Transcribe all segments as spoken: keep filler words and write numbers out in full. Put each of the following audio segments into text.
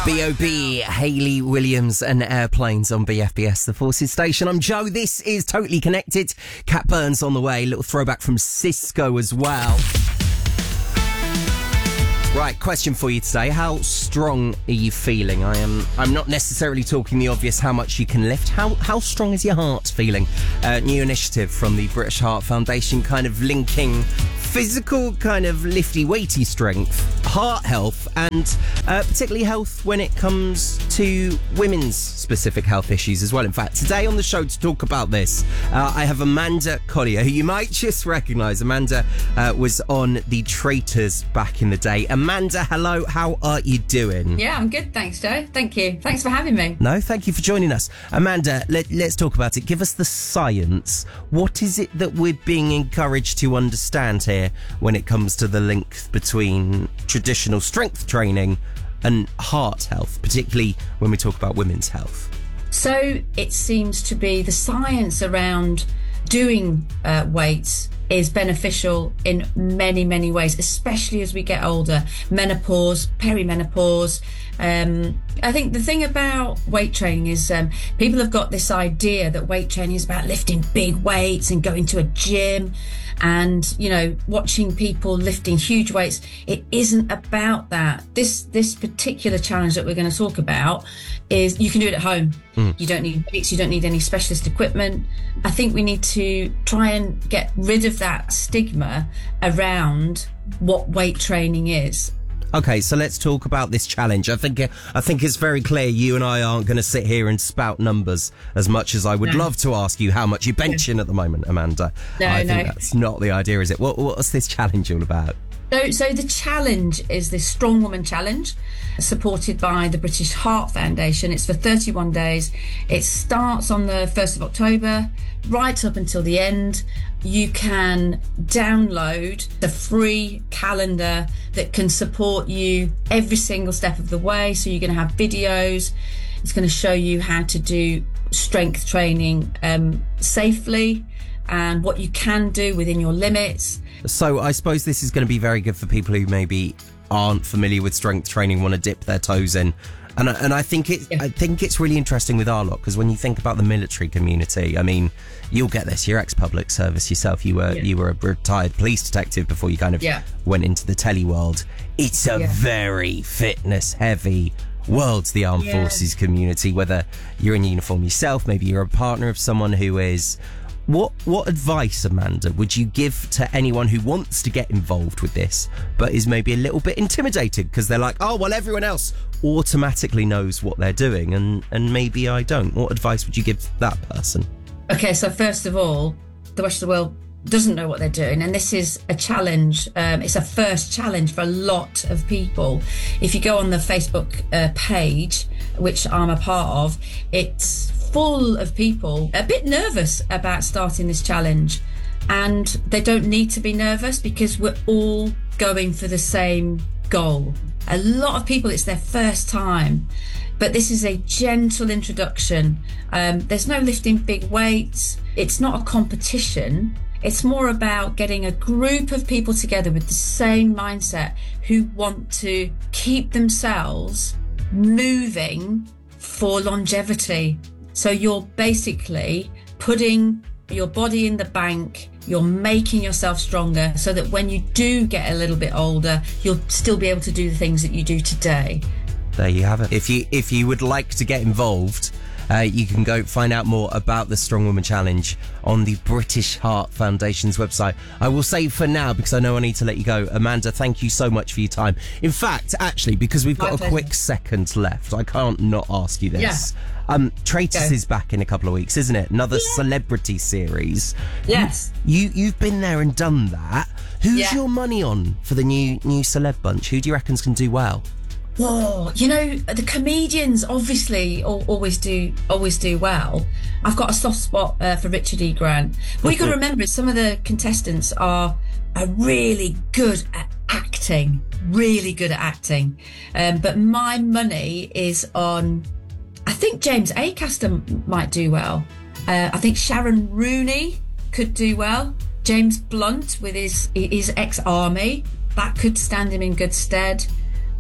B O B, Hayley Williams and Airplanes on B F B S, the Forces station. I'm Joe. This is Totally Connected. Cat Burns on the way. Little throwback from Cisco as well. Right, question for you today. How strong are you feeling? I am. I'm not necessarily talking the obvious, how much you can lift. How how strong is your heart feeling? Uh, new initiative from the British Heart Foundation, kind of linking physical, kind of lifty, weighty strength, heart health, and uh, particularly health when it comes to women's specific health issues as well. In fact, today on the show to talk about this, uh, I have Amanda Collier, who you might just recognise. Amanda uh, was on The Traitors back in the day. Amanda, hello, how are you doing? Yeah, I'm good, thanks, Joe. Thank you. Thanks for having me. No, thank you for joining us. Amanda, let, let's talk about it. Give us the science. What is it that we're being encouraged to understand here when it comes to the link between traditional strength training and heart health, particularly when we talk about women's health? So it seems to be the science around doing uh, weights is beneficial in many, many ways, especially as we get older. Menopause, perimenopause. Um, I think the thing about weight training is um, people have got this idea that weight training is about lifting big weights and going to a gym and, you know, watching people lifting huge weights. It isn't about that. This this particular challenge that we're going to talk about is you can do it at home. Mm. You don't need weights, you don't need any specialist equipment. I think we need to try and get rid of that stigma around what weight training is. Okay, so let's talk about this challenge. I think I think it's very clear you and I aren't going to sit here and spout numbers as much as I would no. love to ask you how much you're benching at the moment, Amanda. No, I no. think that's not the idea, is it? What, what's this challenge all about? So, so the challenge is this Strong Woman Challenge, supported by the British Heart Foundation. It's for thirty-one days. It starts on the first of October, right up until the end. You can download the free calendar that can support you every single step of the way. So you're going to have videos. It's going to show you how to do strength training um, safely and what you can do within your limits. So I suppose this is going to be very good for people who maybe aren't familiar with strength training, want to dip their toes in. And I, and I think it, yeah. I think it's really interesting with our lot, because when you think about the military community, I mean, you'll get this. You're ex-public service yourself. You were yeah. you were a retired police detective before you kind of yeah. went into the telly world. It's a yeah. very fitness-heavy world, the armed yeah. forces community. Whether you're in uniform yourself, maybe you're a partner of someone who is. What what advice, Amanda, would you give to anyone who wants to get involved with this, but is maybe a little bit intimidated because they're like, oh, well, everyone else automatically knows what they're doing, and, and maybe I don't. What advice would you give that person? Okay, so first of all, the rest of the world doesn't know what they're doing, and this is a challenge. Um, it's a first challenge for a lot of people. If you go on the Facebook uh, page, which I'm a part of, it's full of people a bit nervous about starting this challenge, and they don't need to be nervous because we're all going for the same goal. A lot of people, it's their first time, but this is a gentle introduction. Um, there's no lifting big weights. It's not a competition. It's more about getting a group of people together with the same mindset who want to keep themselves moving for longevity. So you're basically putting your body in the bank, you're making yourself stronger so that when you do get a little bit older, you'll still be able to do the things that you do today. There you have it. If you if you would like to get involved, uh, you can go find out more about the Strong Woman Challenge on the British Heart Foundation's website. I will say for now, because I know I need to let you go, Amanda, thank you so much for your time. In fact, actually, because we've got My a pleasure. quick second left, I can't not ask you this. Yeah. Um, Traitors Go. is back in a couple of weeks, isn't it? Another yeah. celebrity series. Yes. You, you, you've been there and done that. Who's yeah. your money on for the new new celeb bunch? Who do you reckon's can do well? Whoa, you know, the comedians obviously al- always do always do well. I've got a soft spot uh, for Richard E. Grant. What you've got to remember is some of the contestants are, are really good at acting, really good at acting. Um, but my money is on, I think James Acaster might do well. Uh, I think Sharon Rooney could do well. James Blunt with his his ex-army, that could stand him in good stead.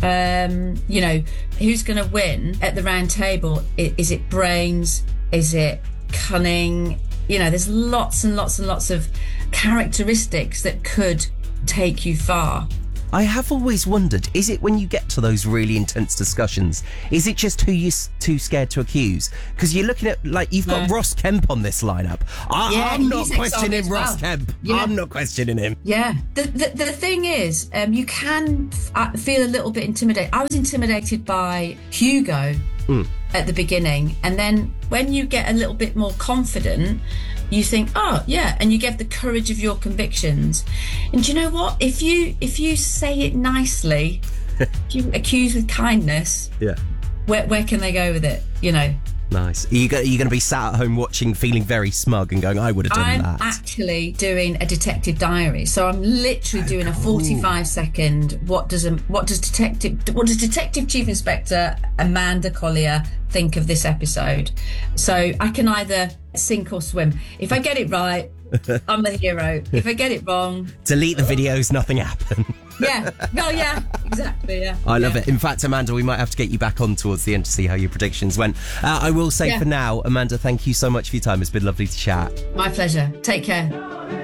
Um, you know, who's going to win at the round table? I- Is it brains? Is it cunning? You know, there's lots and lots and lots of characteristics that could take you far. I have always wondered, is it when you get to those really intense discussions, is it just who you're s- too scared to accuse? Because you're looking at, like, you've got Yeah. Ross Kemp on this lineup. I, Yeah, I'm not he's questioning excited as Ross well. Kemp. Yeah. I'm not questioning him. Yeah. The the, the thing is, um, you can f- uh, feel a little bit intimidated. I was intimidated by Hugo at the beginning. And then when you get a little bit more confident, you think, oh, yeah. And you get the courage of your convictions. And do you know what? If you if you say it nicely, if you accuse with kindness, Yeah. where, where can they go with it? You know? Nice. Are you, go, are you going to be sat at home watching, feeling very smug and going, I would have done I'm that? actually doing a detective diary, so I'm literally doing a forty-five second. What does a what does detective what does Detective Chief Inspector Amanda Collier think of this episode? So I can either sink or swim. If I get it right, I'm the hero. If I get it wrong, Delete the videos, nothing happened. yeah, no, yeah, exactly, yeah. I love yeah. it. In fact, Amanda, we might have to get you back on towards the end to see how your predictions went. Uh, I will say Yeah. for now, Amanda, thank you so much for your time. It's been lovely to chat. My pleasure. Take care.